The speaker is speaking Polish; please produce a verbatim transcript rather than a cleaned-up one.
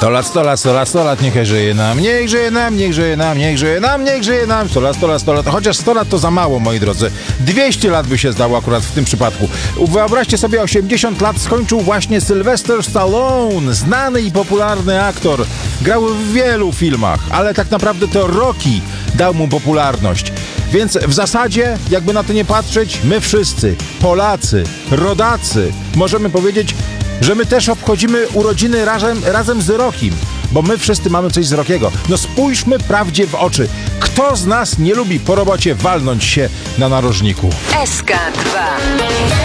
Sto lat, sto lat, sto lat, sto lat, niech żyje nam, niech żyje nam, niech żyje nam, niech żyje nam, niech żyje nam. Sto lat, sto lat, sto lat. Chociaż sto lat to za mało, moi drodzy. dwieście lat by się zdało akurat w tym przypadku. Wyobraźcie sobie, osiemdziesiąt lat skończył właśnie Sylvester Stallone, znany i popularny aktor. Grał w wielu filmach, ale tak naprawdę to Rocky dał mu popularność. Więc w zasadzie, jakby na to nie patrzeć, my wszyscy, Polacy, rodacy, możemy powiedzieć, że my też obchodzimy urodziny razem, razem z Rockim, bo my wszyscy mamy coś z Rockiego. No spójrzmy prawdzie w oczy. Kto z nas nie lubi po robocie walnąć się na narożniku? S K dwa.